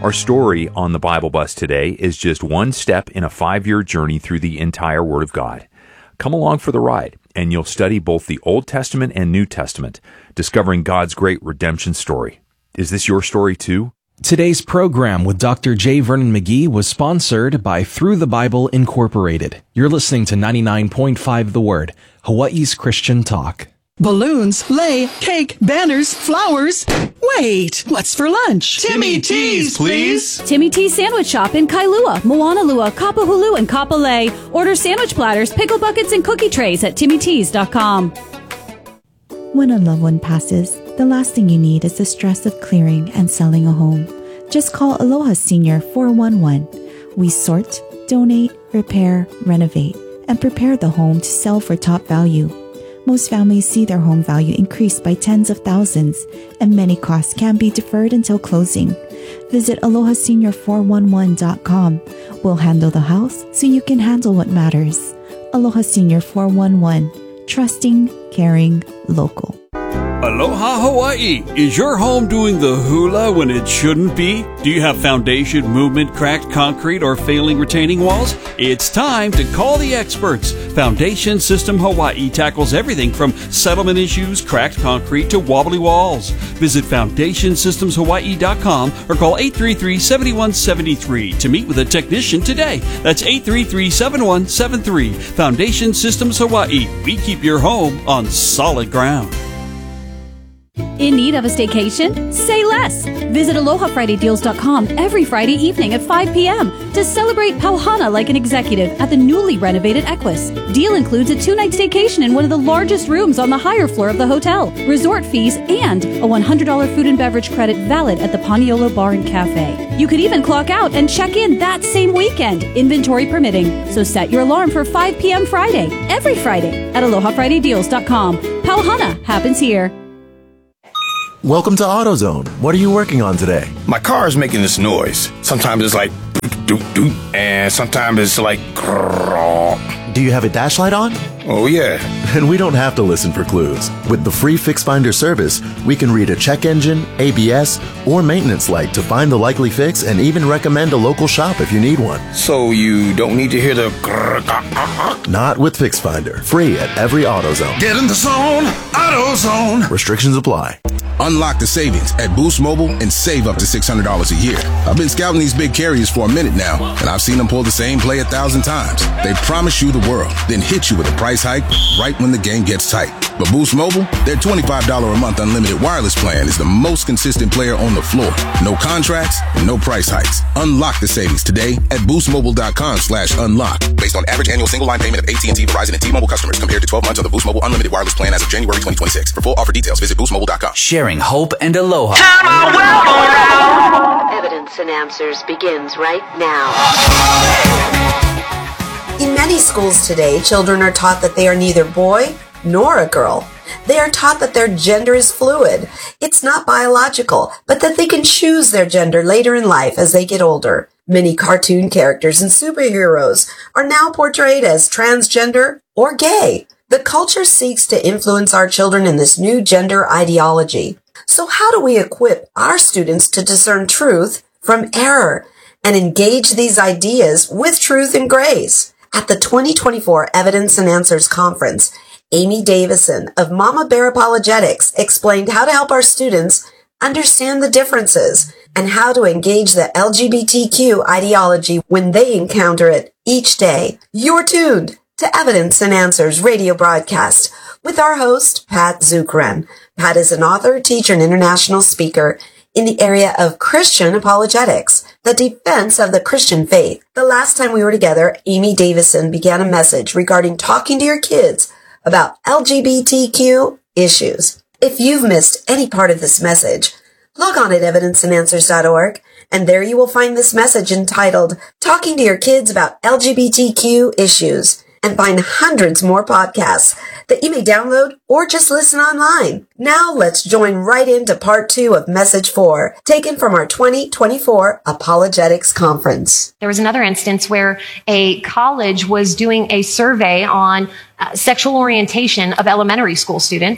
Our story on the Bible Bus today is just one step in a 5-year journey through the entire Word of God. Come along for the ride, and you'll study both the Old Testament and New Testament, discovering God's great redemption story. Is this your story too? Today's program with Dr. J. Vernon McGee was sponsored by Through the Bible Incorporated. You're listening to 99.5 The Word, Hawaii's Christian Talk. Balloons, sleigh, cake, banners, flowers. Wait, what's for lunch? Timmy T's, please. Timmy T's Sandwich Shop in Kailua, Moanalua, Kapahulu, and Kapolei. Order sandwich platters, pickle buckets, and cookie trays at timmytees.com. When a loved one passes, the last thing you need is the stress of clearing and selling a home. Just call Aloha Senior 411. We sort, donate, repair, renovate, and prepare the home to sell for top value. Most families see their home value increase by tens of thousands, and many costs can be deferred until closing. Visit AlohaSenior411.com. We'll handle the house so you can handle what matters. Aloha Senior 411. Trusting, caring, local. Aloha Hawaii! Is your home doing the hula when it shouldn't be? Do you have foundation, movement, cracked concrete, or failing retaining walls? It's time to call the experts. Foundation System Hawaii tackles everything from settlement issues, cracked concrete, to wobbly walls. Visit FoundationSystemsHawaii.com or call 833-7173 to meet with a technician today. That's 833-7173. Foundation Systems Hawaii. We keep your home on solid ground. In need of a staycation? Say less! Visit AlohaFridayDeals.com every Friday evening at 5 p.m. to celebrate Pauhana like an executive at the newly renovated Equus. Deal includes a 2-night staycation in one of the largest rooms on the higher floor of the hotel, resort fees, and a $100 food and beverage credit valid at the Paniolo Bar and Cafe. You could even clock out and check in that same weekend, inventory permitting. So set your alarm for 5 p.m. Friday, every Friday at AlohaFridayDeals.com. Pauhana happens here. Welcome to AutoZone. What are you working on today? My car is making this noise. Sometimes it's like doot doot, and sometimes it's like grrr. Do you have a dash light on? Oh yeah. And we don't have to listen for clues. With the free Fix Finder service, we can read a check engine, ABS, or maintenance light to find the likely fix and even recommend a local shop if you need one. So you don't need to hear the grrr. Not with Fix Finder. Free at every AutoZone. Get in the zone, AutoZone. Restrictions apply. Unlock the savings at Boost Mobile and save up to $600 a year. I've been scouting these big carriers for a minute now, and I've seen them pull the same play 1,000 times. They promise you the world, then hit you with a price hike right when the game gets tight. But Boost Mobile, their $25 a month unlimited wireless plan is the most consistent player on the floor. No contracts, no price hikes. Unlock the savings today at boostmobile.com/unlock. Based on average annual single line payment of AT&T, Verizon, and T-Mobile customers compared to 12 months of the Boost Mobile unlimited wireless plan as of January 2026. For full offer details, visit boostmobile.com. Sharing hope and aloha. Evidence and Answers begins right now. In many schools today, children are taught that they are neither boy nor a girl. They are taught that their gender is fluid. It's not biological, but that they can choose their gender later in life as they get older. Many cartoon characters and superheroes are now portrayed as transgender or gay. The culture seeks to influence our children in this new gender ideology. So how do we equip our students to discern truth from error and engage these ideas with truth and grace? At the 2024 Evidence and Answers Conference, Amy Davison of Mama Bear Apologetics explained how to help our students understand the differences and how to engage the LGBTQ ideology when they encounter it each day. You're tuned to Evidence and Answers radio broadcast with our host, Pat Zukeran. Pat is an author, teacher, and international speaker in the area of Christian apologetics, the defense of the Christian faith. The last time we were together, Amy Davison began a message regarding talking to your kids about LGBTQ issues. If you've missed any part of this message, log on at evidenceandanswers.org, and there you will find this message entitled, Talking to Your Kids About LGBTQ Issues, and find hundreds more podcasts that you may download or just listen online. Now let's join right into part 2 of Message 4, taken from our 2024 Apologetics Conference. There was another instance where a college was doing a survey on sexual orientation of elementary school students.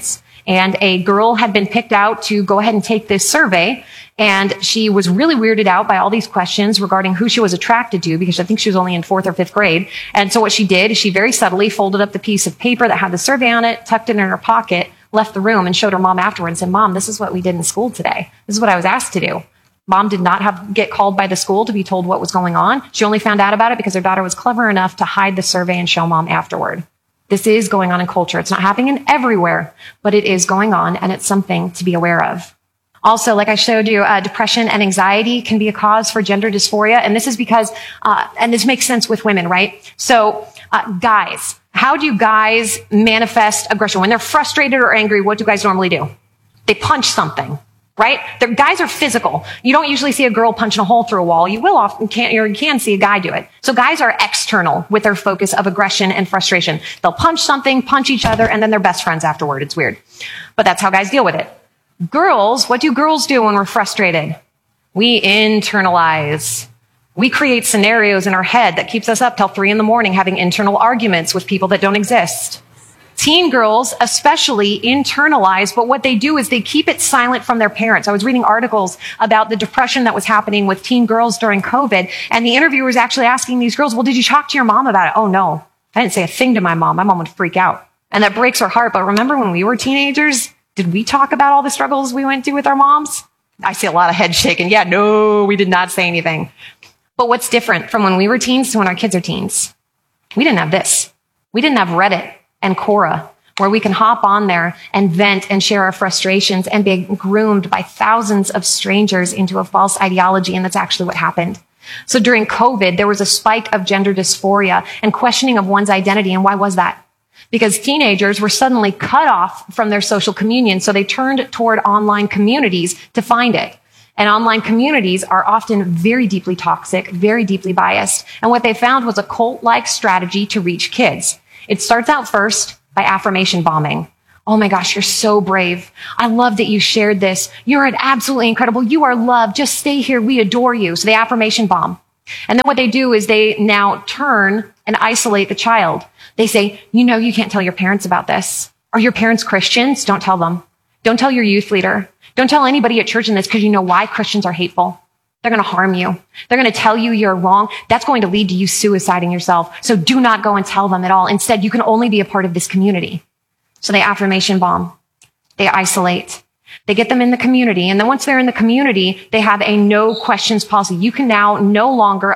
And a girl had been picked out to go ahead and take this survey. And she was really weirded out by all these questions regarding who she was attracted to, because I think she was only in 4th or 5th grade. And so what she did is she very subtly folded up the piece of paper that had the survey on it, tucked it in her pocket, left the room, and showed her mom afterwards and said, "Mom, this is what we did in school today. This is what I was asked to do." Mom did not get called by the school to be told what was going on. She only found out about it because her daughter was clever enough to hide the survey and show mom afterward. This is going on in culture. It's not happening everywhere, but it is going on, and it's something to be aware of. Also, like I showed you, depression and anxiety can be a cause for gender dysphoria. And this is because, and this makes sense with women, right? So, guys, how do guys manifest aggression? When they're frustrated or angry, what do guys normally do? They punch something, right? Guys are physical. You don't usually see a girl punching a hole through a wall. You will often you can see a guy do it. So guys are external with their focus of aggression and frustration. They'll punch something, punch each other, and then they're best friends afterward. It's weird. But that's how guys deal with it. Girls, what do girls do when we're frustrated? We internalize. We create scenarios in our head that keeps us up till 3 a.m. having internal arguments with people that don't exist. Teen girls especially internalize, but what they do is they keep it silent from their parents. I was reading articles about the depression that was happening with teen girls during COVID, and the interviewer was actually asking these girls, "Well, did you talk to your mom about it?" "Oh, no. I didn't say a thing to my mom. My mom would freak out." And that breaks her heart. But remember when we were teenagers? Did we talk about all the struggles we went through with our moms? I see a lot of heads shaking. Yeah, no, we did not say anything. But what's different from when we were teens to when our kids are teens? We didn't have this. We didn't have Reddit and Quora, where we can hop on there and vent and share our frustrations and be groomed by thousands of strangers into a false ideology. And that's actually what happened. So during COVID, there was a spike of gender dysphoria and questioning of one's identity. And why was that? Because teenagers were suddenly cut off from their social communion, so they turned toward online communities to find it. And online communities are often very deeply toxic, very deeply biased. And what they found was a cult-like strategy to reach kids. It starts out first by affirmation bombing. "Oh my gosh, you're so brave. I love that you shared this. You're absolutely incredible. You are loved. Just stay here. We adore you." So they affirmation bomb. And then what they do is they now turn and isolate the child. They say, "You can't tell your parents about this. Are your parents Christians? Don't tell them. Don't tell your youth leader. Don't tell anybody at church in this, because you know why? Christians are hateful. They're going to harm you. They're going to tell you you're wrong. That's going to lead to you suiciding yourself. So do not go and tell them at all. Instead, you can only be a part of this community." So they affirmation bomb. They isolate. They get them in the community. And then once they're in the community, they have a no questions policy. You can now no longer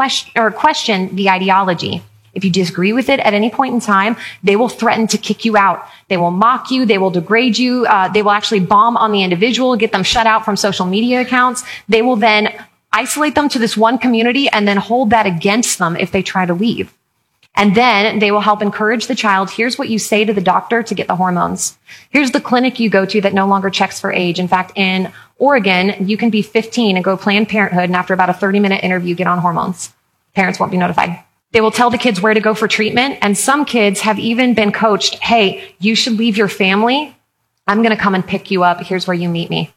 question the ideology. If you disagree with it at any point in time, they will threaten to kick you out. They will mock you. They will degrade you. They will actually bomb on the individual, get them shut out from social media accounts. They will then isolate them to this one community and then hold that against them if they try to leave. And then they will help encourage the child. Here's what you say to the doctor to get the hormones. Here's the clinic you go to that no longer checks for age. In fact, in Oregon, you can be 15 and go Planned Parenthood, and after about a 30-minute interview, get on hormones. Parents won't be notified. They will tell the kids where to go for treatment. And some kids have even been coached, "Hey, you should leave your family. I'm going to come and pick you up. Here's where you meet me."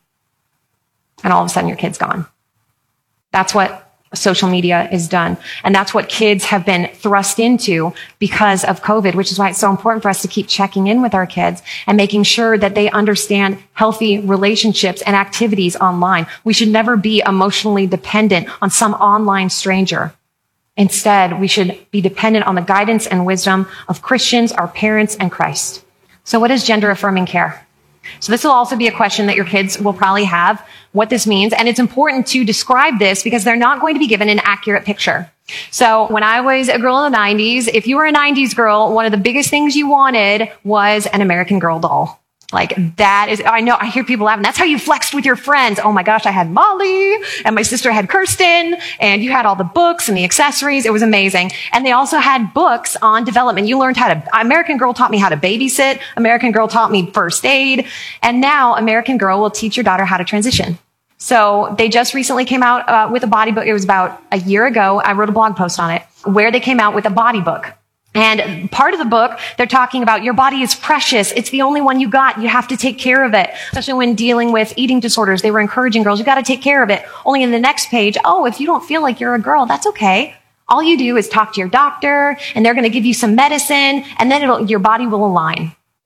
And all of a sudden your kid's gone. That's what social media is done. And that's what kids have been thrust into because of COVID, which is why it's so important for us to keep checking in with our kids and making sure that they understand healthy relationships and activities online. We should never be emotionally dependent on some online stranger. Instead, we should be dependent on the guidance and wisdom of Christians, our parents, and Christ. So what is gender affirming care? So this will also be a question that your kids will probably have, what this means. And it's important to describe this because they're not going to be given an accurate picture. So when I was a girl in the 90s, if you were a 90s girl, one of the biggest things you wanted was an American Girl doll. Like that is, I know, I hear people laughing. That's how you flexed with your friends. Oh my gosh, I had Molly and my sister had Kirsten and you had all the books and the accessories. It was amazing. And they also had books on development. You learned American Girl taught me how to babysit. American Girl taught me first aid. And now American Girl will teach your daughter how to transition. So they just recently came out with a body book. It was about a year ago. I wrote a blog post on it where they came out with a body book. And part of the book, they're talking about your body is precious. It's the only one you got. You have to take care of it. Especially when dealing with eating disorders, they were encouraging girls, you got to take care of it. Only in the next page, oh, if you don't feel like you're a girl, that's okay. All you do is talk to your doctor and they're going to give you some medicine and then your body will align.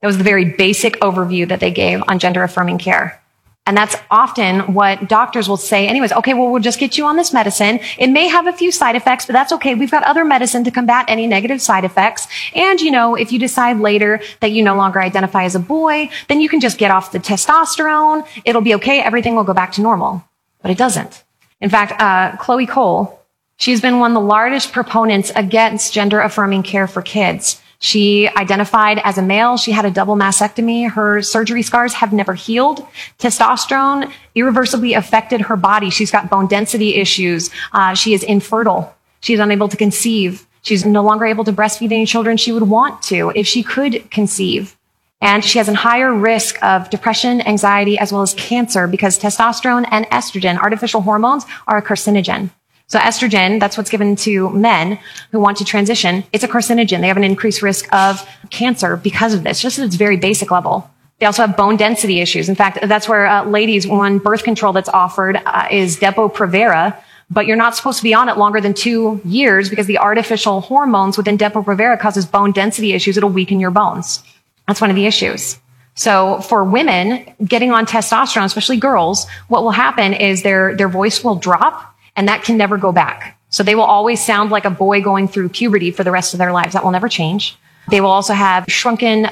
That was the very basic overview that they gave on gender affirming care. And that's often what doctors will say anyways. Okay, well, we'll just get you on this medicine. It may have a few side effects, but that's okay. We've got other medicine to combat any negative side effects. And, if you decide later that you no longer identify as a boy, then you can just get off the testosterone. It'll be okay. Everything will go back to normal. But it doesn't. In fact, Chloe Cole, she's been one of the largest proponents against gender affirming care for kids. She identified as a male. She had a double mastectomy. Her surgery scars have never healed. Testosterone irreversibly affected her body. She's got bone density issues. She is infertile. She's unable to conceive. She's no longer able to breastfeed any children she would want to if she could conceive. And she has a higher risk of depression, anxiety, as well as cancer because testosterone and estrogen, artificial hormones, are a carcinogen. So estrogen, that's what's given to men who want to transition. It's a carcinogen. They have an increased risk of cancer because of this, just at its very basic level. They also have bone density issues. In fact, that's where ladies, one birth control that's offered is Depo-Provera, but you're not supposed to be on it longer than 2 years because the artificial hormones within Depo-Provera causes bone density issues. It'll weaken your bones. That's one of the issues. So for women getting on testosterone, especially girls, what will happen is their voice will drop. And that can never go back. So they will always sound like a boy going through puberty for the rest of their lives. That will never change. They will also have shrunken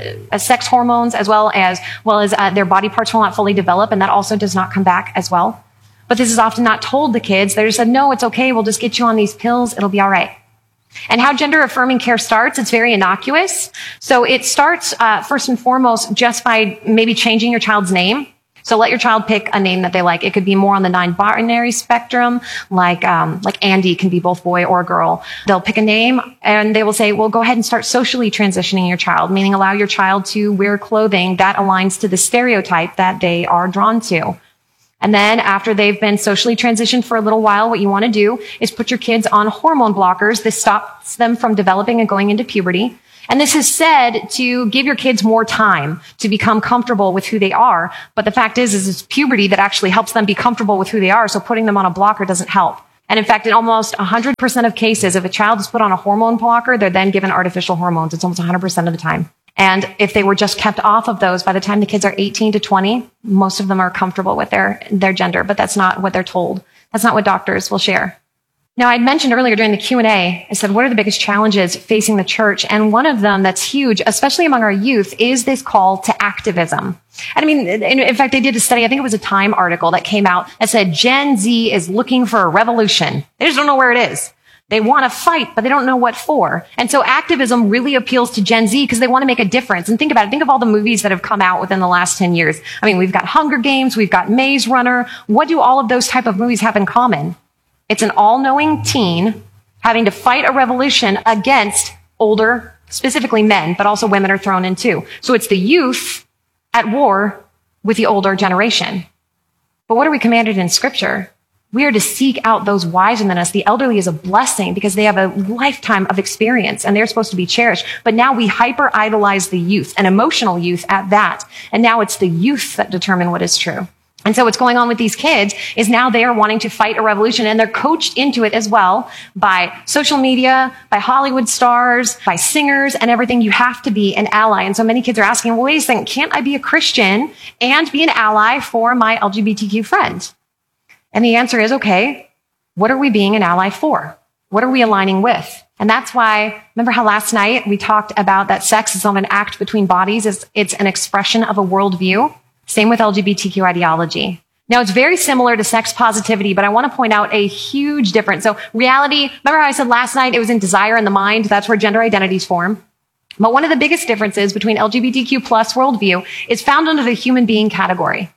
sex hormones as well as their body parts will not fully develop, and that also does not come back as well. But this is often not told to kids. They're just said, no, it's okay. We'll just get you on these pills. It'll be all right. And how gender affirming care starts, it's very innocuous. So it starts first and foremost just by maybe changing your child's name. So let your child pick a name that they like. It could be more on the non-binary spectrum, like Andy can be both boy or girl. They'll pick a name and they will say, well, go ahead and start socially transitioning your child, meaning allow your child to wear clothing that aligns to the stereotype that they are drawn to. And then after they've been socially transitioned for a little while, what you want to do is put your kids on hormone blockers. This stops them from developing and going into puberty. And this is said to give your kids more time to become comfortable with who they are. But the fact is it's puberty that actually helps them be comfortable with who they are. So putting them on a blocker doesn't help. And in fact, in almost 100% of cases, if a child is put on a hormone blocker, they're then given artificial hormones. It's almost 100% of the time. And if they were just kept off of those, by the time the kids are 18 to 20, most of them are comfortable with their gender, but that's not what they're told. That's not what doctors will share. Now, I mentioned earlier during the Q&A, I said, what are the biggest challenges facing the church? And one of them that's huge, especially among our youth, is this call to activism. And I mean, in fact, they did a study, I think it was a Time article that came out that said Gen Z is looking for a revolution. They just don't know where it is. They want to fight, but they don't know what for. And so activism really appeals to Gen Z because they want to make a difference. And think about it. Think of all the movies that have come out within the last 10 years. I mean, we've got Hunger Games, we've got Maze Runner. What do all of those type of movies have in common? It's an all-knowing teen having to fight a revolution against older, specifically men, but also women are thrown in too. So it's the youth at war with the older generation. But what are we commanded in Scripture? We are to seek out those wiser than us. The elderly is a blessing because they have a lifetime of experience and they're supposed to be cherished. But now we hyper-idolize the youth, an emotional youth at that. And now it's the youth that determine what is true. And so what's going on with these kids is now they are wanting to fight a revolution and they're coached into it as well by social media, by Hollywood stars, by singers and everything. You have to be an ally. And so many kids are asking, well, wait a second, can't I be a Christian and be an ally for my LGBTQ friends? And the answer is, okay, what are we being an ally for? What are we aligning with? And that's why, remember how last night we talked about that sex is not an act between bodies, it's an expression of a worldview? Same with LGBTQ ideology. Now, it's very similar to sex positivity, but I want to point out a huge difference. So reality, remember how I said last night it was in desire in the mind? That's where gender identities form. But one of the biggest differences between LGBTQ plus worldview is found under the human being category.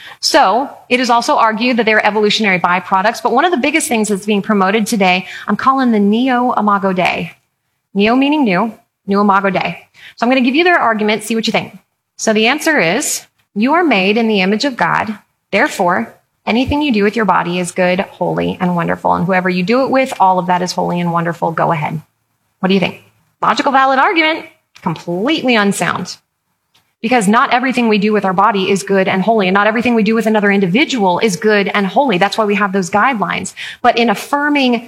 So it is also argued that they're evolutionary byproducts, but one of the biggest things that's being promoted today, I'm calling the Neo-Imago Dei. Neo meaning new, New Imago Dei. So I'm going to give you their argument, see what you think. So the answer is, you are made in the image of God. Therefore, anything you do with your body is good, holy, and wonderful. And whoever you do it with, all of that is holy and wonderful. Go ahead. What do you think? Logical, valid argument, completely unsound. Because not everything we do with our body is good and holy, and not everything we do with another individual is good and holy. That's why we have those guidelines. But in affirming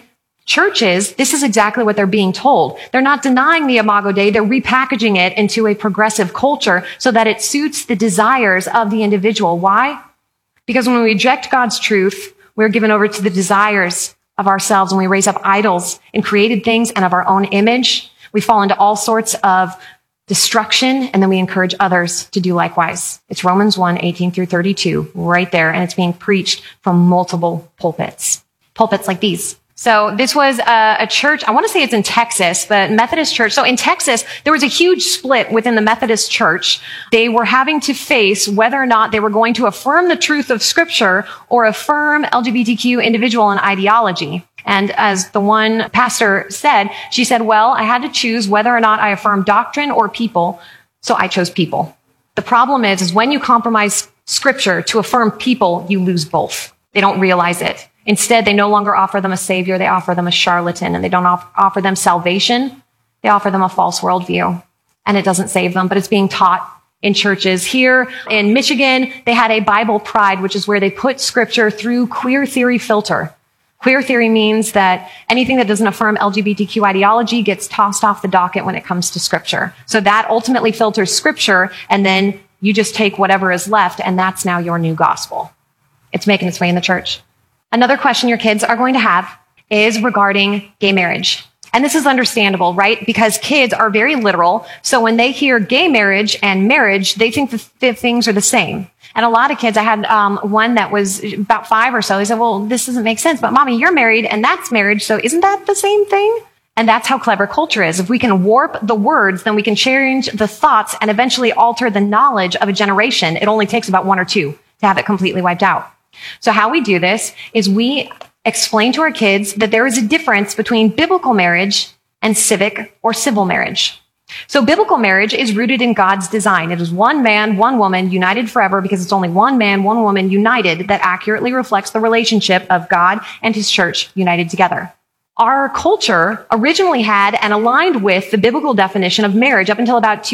churches, this is exactly what they're being told. They're not denying the Imago Dei. They're repackaging it into a progressive culture so that it suits the desires of the individual. Why? Because when we reject God's truth, we're given over to the desires of ourselves, and we raise up idols and created things and of our own image. We fall into all sorts of destruction, and then we encourage others to do likewise. It's Romans 1:18-32, right there, and it's being preached from multiple pulpits like these. So this was a church, I want to say it's in Texas, the Methodist church. So in Texas, there was a huge split within the Methodist church. They were having to face whether or not they were going to affirm the truth of Scripture or affirm LGBTQ individual and ideology. And as the one pastor said, she said, well, I had to choose whether or not I affirm doctrine or people, so I chose people. The problem is when you compromise Scripture to affirm people, you lose both. They don't realize it. Instead, they no longer offer them a savior. They offer them a charlatan, and they don't offer them salvation. They offer them a false worldview, and it doesn't save them, but it's being taught in churches. Here in Michigan, they had a Bible Pride, which is where they put Scripture through queer theory filter. Queer theory means that anything that doesn't affirm LGBTQ ideology gets tossed off the docket when it comes to Scripture. So that ultimately filters Scripture, and then you just take whatever is left, and that's now your new gospel. It's making its way in the church. Another question your kids are going to have is regarding gay marriage. And this is understandable, right? Because kids are very literal. So when they hear gay marriage and marriage, they think the things are the same. And a lot of kids, I had one that was about 5 or so. They said, well, this doesn't make sense. But mommy, you're married and that's marriage. So isn't that the same thing? And that's how clever culture is. If we can warp the words, then we can change the thoughts and eventually alter the knowledge of a generation. It only takes about 1 or 2 to have it completely wiped out. So how we do this is we explain to our kids that there is a difference between biblical marriage and civic or civil marriage. So biblical marriage is rooted in God's design. It is one man, one woman, united forever, because it's only one man, one woman united that accurately reflects the relationship of God and his church united together. Our culture originally had and aligned with the biblical definition of marriage up until about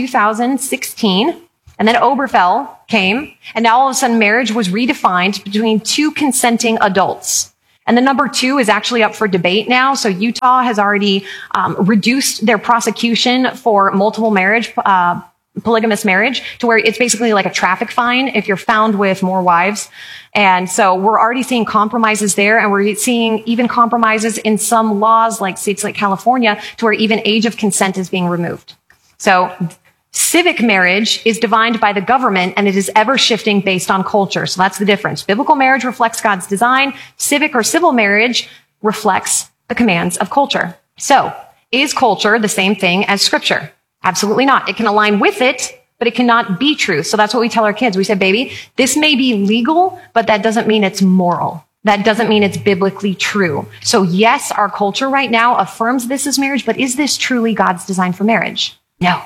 2016. And then Oberfell came, and now all of a sudden marriage was redefined between 2 consenting adults. And the number 2 is actually up for debate now. So Utah has already reduced their prosecution for multiple marriage, polygamous marriage, to where it's basically like a traffic fine if you're found with more wives. And so we're already seeing compromises there, and we're seeing even compromises in some laws like states like California to where even age of consent is being removed. So civic marriage is defined by the government, and it is ever shifting based on culture. So that's the difference. Biblical marriage reflects God's design. Civic or civil marriage reflects the commands of culture. So is culture the same thing as Scripture? Absolutely not. It can align with it, but it cannot be truth. So that's what we tell our kids. We say, baby, this may be legal, but that doesn't mean it's moral. That doesn't mean it's biblically true. So yes, our culture right now affirms this as marriage, but is this truly God's design for marriage?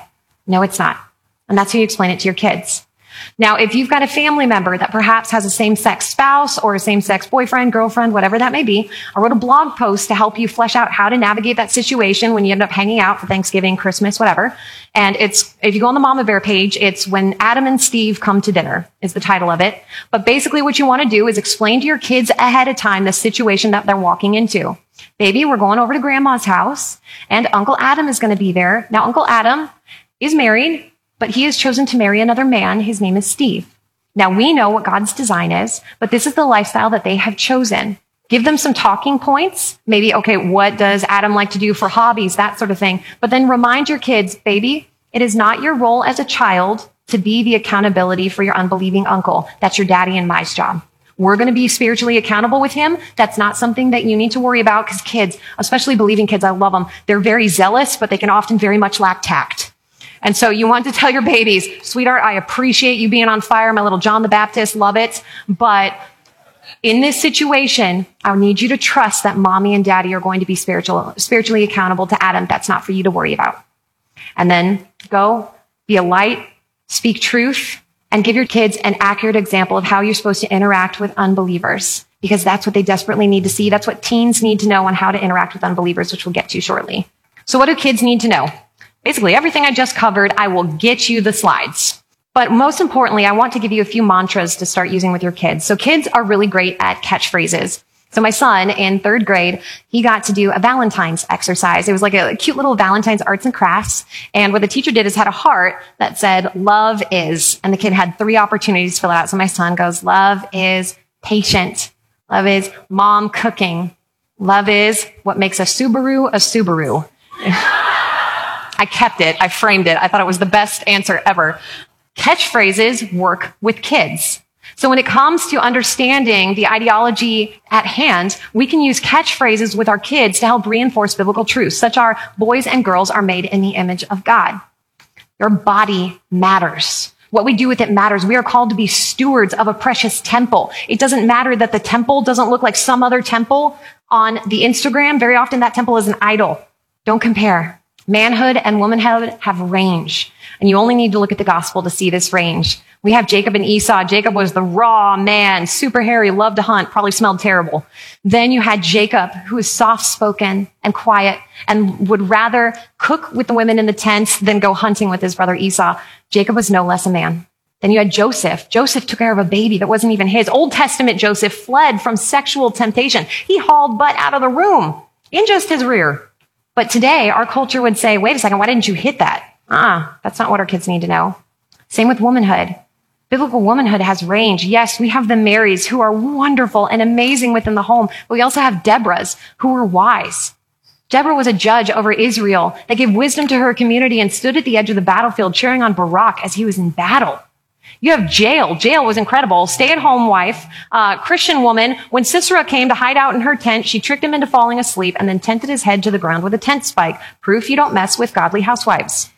No, it's not. And that's how you explain it to your kids. Now, if you've got a family member that perhaps has a same-sex spouse or a same-sex boyfriend, girlfriend, whatever that may be, I wrote a blog post to help you flesh out how to navigate that situation when you end up hanging out for Thanksgiving, Christmas, whatever. And it's, if you go on the Mama Bear page, it's When Adam and Steve Come to Dinner is the title of it. But basically what you want to do is explain to your kids ahead of time the situation that they're walking into. Baby, we're going over to Grandma's house, and Uncle Adam is going to be there. Now, Uncle Adam is married, but he has chosen to marry another man. His name is Steve. Now, we know what God's design is, but this is the lifestyle that they have chosen. Give them some talking points. Maybe, okay, what does Adam like to do for hobbies? That sort of thing. But then remind your kids, baby, it is not your role as a child to be the accountability for your unbelieving uncle. That's your daddy and my job. We're going to be spiritually accountable with him. That's not something that you need to worry about, because kids, especially believing kids, I love them. They're very zealous, but they can often very much lack tact. And so you want to tell your babies, sweetheart, I appreciate you being on fire, my little John the Baptist, love it. But in this situation, I need you to trust that mommy and daddy are going to be spiritually accountable to Adam. That's not for you to worry about. And then go, be a light, speak truth, and give your kids an accurate example of how you're supposed to interact with unbelievers, because that's what they desperately need to see. That's what teens need to know on how to interact with unbelievers, which we'll get to shortly. So what do kids need to know? Basically, everything I just covered, I will get you the slides. But most importantly, I want to give you a few mantras to start using with your kids. So kids are really great at catchphrases. So my son in 3rd grade, he got to do a Valentine's exercise. It was like a cute little Valentine's arts and crafts. And what the teacher did is had a heart that said, love is, and the kid had 3 opportunities to fill it out. So my son goes, love is patient. Love is mom cooking. Love is what makes a Subaru a Subaru. I kept it. I framed it. I thought it was the best answer ever. Catchphrases work with kids. So when it comes to understanding the ideology at hand, we can use catchphrases with our kids to help reinforce biblical truths, such as boys and girls are made in the image of God. Your body matters. What we do with it matters. We are called to be stewards of a precious temple. It doesn't matter that the temple doesn't look like some other temple on the Instagram. Very often that temple is an idol. Don't compare. Manhood and womanhood have range. And you only need to look at the gospel to see this range. We have Jacob and Esau. Jacob was the raw man, super hairy, loved to hunt, probably smelled terrible. Then you had Jacob, who was soft-spoken and quiet and would rather cook with the women in the tents than go hunting with his brother Esau. Jacob was no less a man. Then you had Joseph. Joseph took care of a baby that wasn't even his. Old Testament Joseph fled from sexual temptation. He hauled butt out of the room in just his rear. But today, our culture would say, wait a second, why didn't you hit that? That's not what our kids need to know. Same with womanhood. Biblical womanhood has range. Yes, we have the Marys who are wonderful and amazing within the home, but we also have Deborahs who are wise. Deborah was a judge over Israel that gave wisdom to her community and stood at the edge of the battlefield cheering on Barak as he was in battle. You have Jael. Jael was incredible. Stay-at-home wife, Christian woman. When Sisera came to hide out in her tent, she tricked him into falling asleep and then tented his head to the ground with a tent spike. Proof you don't mess with godly housewives.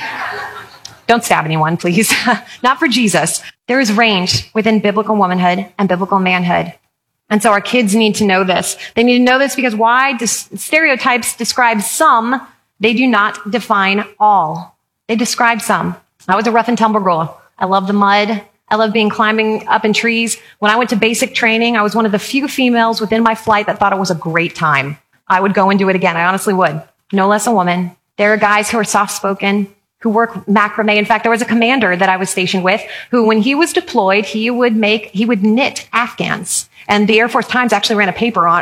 Don't stab anyone, please. Not for Jesus. There is range within biblical womanhood and biblical manhood. And so our kids need to know this. They need to know this because stereotypes describe some, they do not define all. They describe some. I was a rough and tumble girl. I love the mud. I love climbing up in trees. When I went to basic training, I was one of the few females within my flight that thought it was a great time. I would go and do it again. I honestly would. No less a woman. There are guys who are soft-spoken, who work macrame. In fact, there was a commander that I was stationed with who, when he was deployed, he would knit Afghans. And the Air Force Times actually ran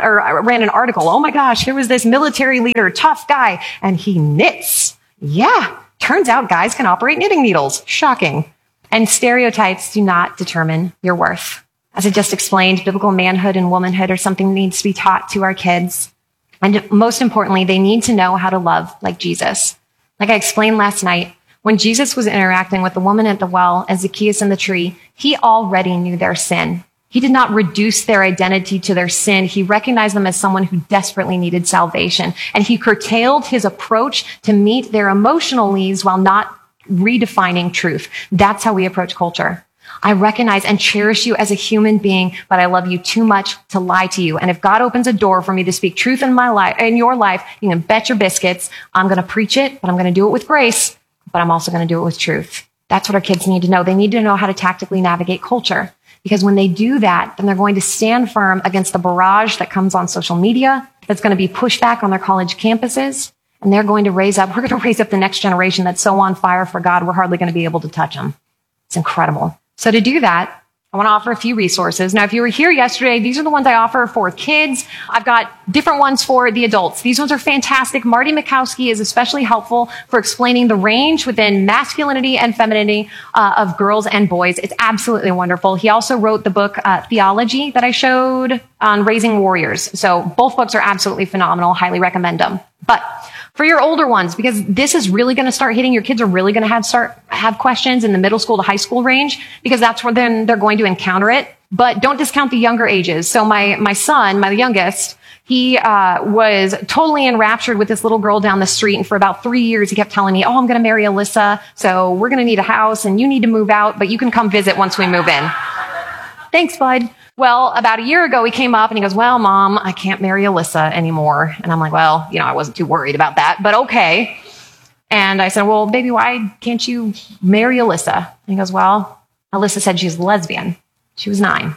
an article. Oh my gosh, here was this military leader, tough guy, and he knits. Yeah. Turns out guys can operate knitting needles. Shocking. And stereotypes do not determine your worth. As I just explained, biblical manhood and womanhood are something that needs to be taught to our kids. And most importantly, they need to know how to love like Jesus. Like I explained last night, when Jesus was interacting with the woman at the well and Zacchaeus in the tree, he already knew their sin. He did not reduce their identity to their sin. He recognized them as someone who desperately needed salvation. And he curtailed his approach to meet their emotional needs while not redefining truth. That's how we approach culture. I recognize and cherish you as a human being, but I love you too much to lie to you. And if God opens a door for me to speak truth in my life, in your life, you can bet your biscuits, I'm going to preach it, but I'm going to do it with grace, but I'm also going to do it with truth. That's what our kids need to know. They need to know how to tactically navigate culture. Because when they do that, then they're going to stand firm against the barrage that comes on social media, that's going to be pushed back on their college campuses. And we're going to raise up the next generation that's so on fire for God, we're hardly going to be able to touch them. It's incredible. So to do that, I want to offer a few resources. Now, if you were here yesterday, these are the ones I offer for kids. I've got different ones for the adults. These ones are fantastic. Marty Mikowski is especially helpful for explaining the range within masculinity and femininity of girls and boys. It's absolutely wonderful. He also wrote the book Theology that I showed on raising warriors. So both books are absolutely phenomenal. Highly recommend them. But for your older ones, because this is really going to start hitting, your kids are really going to have questions in the middle school to high school range, because that's where then they're going to encounter it. But don't discount the younger ages. So my son, my youngest, he was totally enraptured with this little girl down the street. And for about 3 years, he kept telling me, oh, I'm going to marry Alyssa. So we're going to need a house and you need to move out, but you can come visit once we move in. Thanks, bud. Well, about a year ago, he came up and he goes, well, Mom, I can't marry Alyssa anymore. And I'm like, well, I wasn't too worried about that, but okay. And I said, well, baby, why can't you marry Alyssa? And he goes, well, Alyssa said she's a lesbian. She was 9.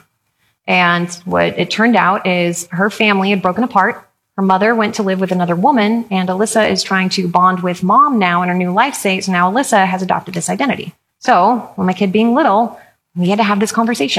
And what it turned out is her family had broken apart. Her mother went to live with another woman, and Alyssa is trying to bond with Mom now in her new life state. So now Alyssa has adopted this identity. So when my kid being little, we had to have this conversation.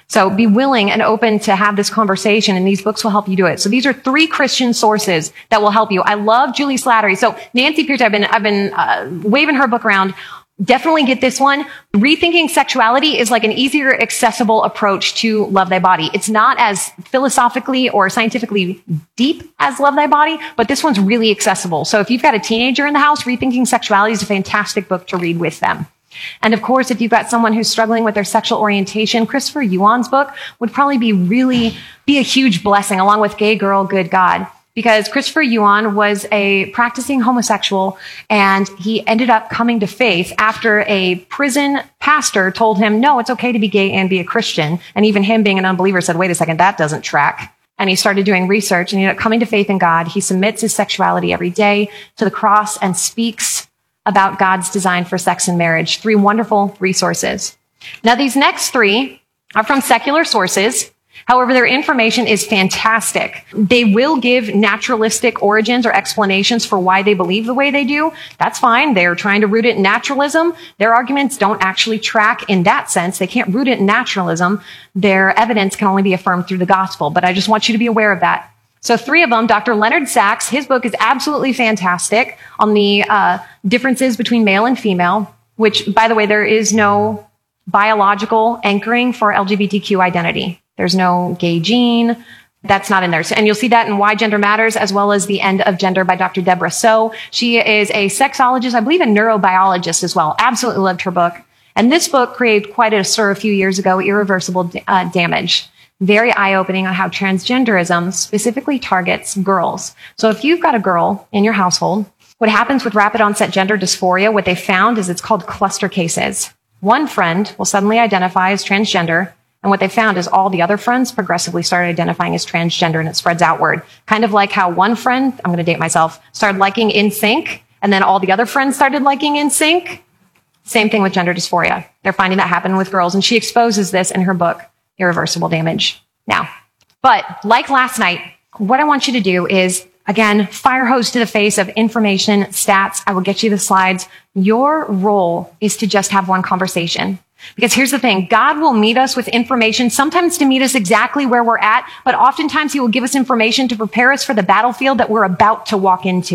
So be willing and open to have this conversation, and these books will help you do it. So these are 3 Christian sources that will help you. I love Julie Slattery. So Nancy Pierce, I've been waving her book around. Definitely get this one. Rethinking Sexuality is like an easier, accessible approach to Love Thy Body. It's not as philosophically or scientifically deep as Love Thy Body, but this one's really accessible. So if you've got a teenager in the house, Rethinking Sexuality is a fantastic book to read with them. And of course, if you've got someone who's struggling with their sexual orientation, Christopher Yuan's book would probably be a huge blessing, along with Gay Girl, Good God. Because Christopher Yuan was a practicing homosexual, and he ended up coming to faith after a prison pastor told him, no, it's okay to be gay and be a Christian. And even him being an unbeliever said, wait a second, that doesn't track. And he started doing research and he ended up coming to faith in God. He submits his sexuality every day to the cross and speaks about God's design for sex and marriage. 3 wonderful resources. Now, these next 3 are from secular sources. However, their information is fantastic. They will give naturalistic origins or explanations for why they believe the way they do. That's fine. They're trying to root it in naturalism. Their arguments don't actually track in that sense. They can't root it in naturalism. Their evidence can only be affirmed through the gospel. But I just want you to be aware of that. So 3 of them, Dr. Leonard Sachs, his book is absolutely fantastic on the differences between male and female, which, by the way, there is no biological anchoring for LGBTQ identity. There's no gay gene. That's not in there. And you'll see that in Why Gender Matters, as well as The End of Gender by Dr. Deborah So. She is a sexologist, I believe a neurobiologist as well. Absolutely loved her book. And this book created quite a stir a few years ago, Irreversible Damage. Very eye-opening on how transgenderism specifically targets girls. So if you've got a girl in your household, what happens with rapid onset gender dysphoria, what they found is it's called cluster cases. One friend will suddenly identify as transgender, and what they found is all the other friends progressively started identifying as transgender, and it spreads outward. Kind of like how one friend, I'm going to date myself, started liking NSYNC, and then all the other friends started liking NSYNC. Same thing with gender dysphoria. They're finding that happen with girls, and she exposes this in her book, Irreversible Damage. Now, but like last night, what I want you to do is, again, fire hose to the face of information, stats. I will get you the slides. Your role is to just have one conversation. Because here's the thing, God will meet us with information, sometimes to meet us exactly where we're at, but oftentimes he will give us information to prepare us for the battlefield that we're about to walk into.